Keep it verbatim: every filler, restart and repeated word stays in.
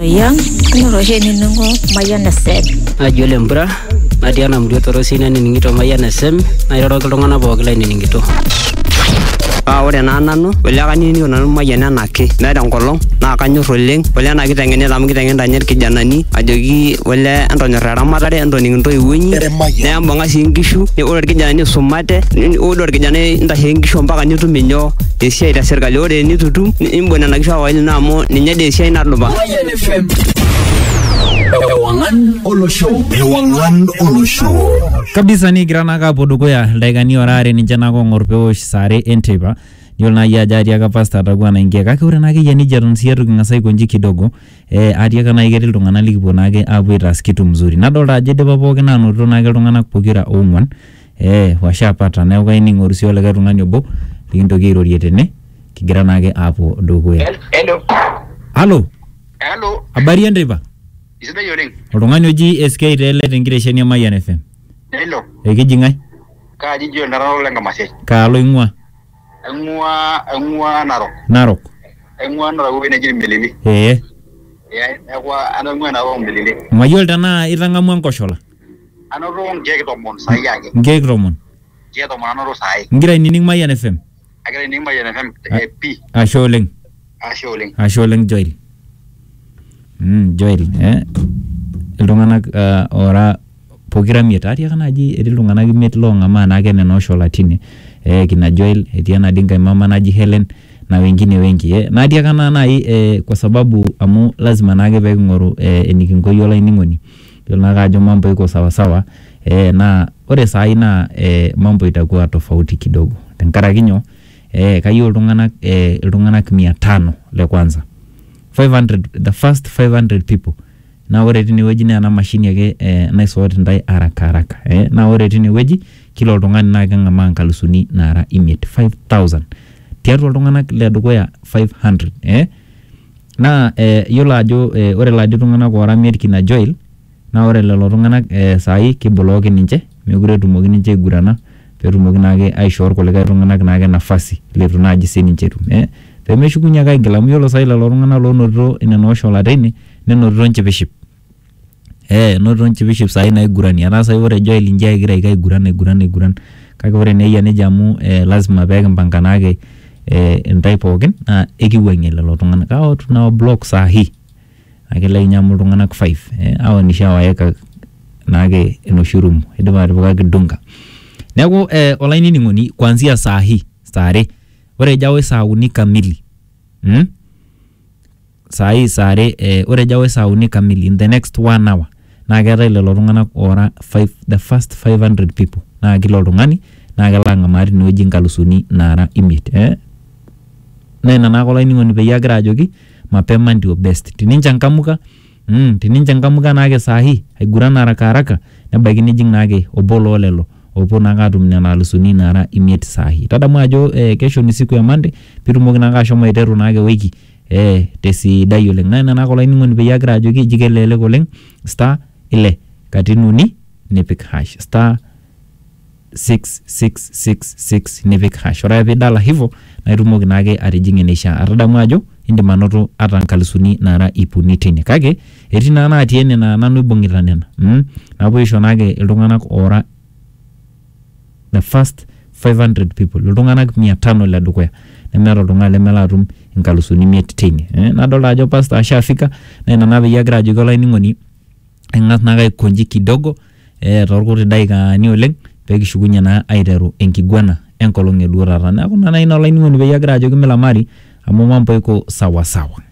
Yang ngorosheni ningo Mayan Sem. Ajole mbra Nadiana mdio torosina niningito Mayan Sem na iroro kiltungana pokila niningito. Ah ore na nanu wele kanini nanu Mayan anake meeta enkolong na kanyor oleng wele na kitengene amu kitengena nyer kijanani ajoki wele entonyor eramatare entoningito iwuenyi neyambonga sii nkishu ore irkijanani sumate ore irkijanani ntashe nkishu mpaka nitum inyo esiai te serikali ore nitutum imbona na kisha waili na amu ninye de esiai nadupa. Ewangan Olosho Ewangan Olosho kabisa ni grana ka podukoya daigani orare ninje nako ngorpeo sare enteba yolna ya jadi aka pasta tagwana ingia kake ore nake yani jaron sieru ngasai konji kidogo eh adia kana igeri ltungana likibonake apu itas kitu mzuri nadolta aje de baboke na noto nake ltungana pokira ongwan eh washapata na uga ini ngorisi ole ka tungani obo likintoki irorie tene kigira nake apu dukoya. Hello Hello Hello habari enteba Isida yoring oltungani oji S K tele tenkiresheni ya Mayan F M. Hello Ekiji ngai ka jijo naralo lenga masai kaalo ingwa engwa engwa Narok Narok engwa Narok wene jiri milili eh ya ekwa ana engwa Narok milili mayol tana itangamu enkoshola ana ro ngeke tomon sai yake ngeke tomon ngeke tomon ana ro sai ngira nining Mayan F M agere ning Mayan F M P asholeng asholeng asholeng Joel mm Joel eh iltung'anak uh, ora pokira miet atia kana ji eti iltung'anak miet longa maana ake neno shola tine eh kina Joel etia na dinga mama naji Helen na wengine wengi eh nadia kana nai eh, kwa sababu amu lazima nage pe ngoru eh, enikingoyo iningoni yona kajo mambo iko sawa sawa eh na ore sai na eh, mambo itakuwa tofauti kidogo tenkaraki nyo eh kayo iltung'anak eh, iltung'anak mia tano le kwanza five hundred the first five hundred people na ore tini weji na mashini yake eh, naisort ndai haraka haraka eh na ore tini weji kilo oltung'ani na kengama nkalusuni nara imiet five thousand tiatua oltung'anak le dukuya five hundred eh na eh, yola ajo eh, ore ladi tung'anak ora miet kina Joel na ore lelo tung'anak eh, sai kiboloki ninche mekure tumoki ninche gurana petumoki nake aishor kulika tung'anak nake nafasi letu naji sininche tum eh pemeshukunya kai gilamu yolo sai lelo tung'anak lonotito ineno shola tene nenotito nchipiship eh notito nchipiship sai na igurani ana sai ore Joel injia igira kai gurana gurana guran kake ore neya ne jamu eh, lazima peke mpanganake eh entai pookin na ekiwang'e lelo tung'anak kao tuna block sahi akela inyamu tung'anak five eh awo nishawaeka nake enoshurum idima atipika kidunga neeku eh olaini ningoni kuanzia sahi sare ore jawe saa uni kamili hmm? Sai sare eh, ore jawe saa uni kamili in the next one hour na ketai lelo tung'anak ora five the first five hundred people na kilo tung'ani na kela ngamari niweji nkalusuni nara imiet eh na ina nako lainingoni peyie agira ajoki mapema ndio best tinincha nkamuka mm tinincha nkamuka nake sahi aigurana haraka haraka nebaiki nijing nake obolo lelo opo naka atum nena alusuni nara imiet sahi tadamu ajo eh, kesho ni siku ya Monday pitumoki naka ashomo aiteru nake wiki eh tesidai oleng na ina nako lainingoni peyie agira ajoki jikelelek oleng star ile katinuni nipik hash star six six six six nipik hash ora pidala hivyo na itumoki nake atijinge neisha atadamu ajo indim anoto ata nkalusuni nara ipuni tine kake etii na natii ene na nanu ibung'ita nena mm napo isho nake iltung'anak ora the first five hundred people iltung'anak mia tano le dukuya nemeeta oltung'ani lemela atum nkalusuni miet tine eh nadolta ajo pastor ashafika na ina nape yagira ajoki olainingoni eng'as nake aikonji kidogo eh torkuti daikani oleng pekishukunye na aiteru enkiguana enkolong eduo taata neeku nana ina olainingoni peyie agira ajoki milamari amu mambo iko sawa sawa.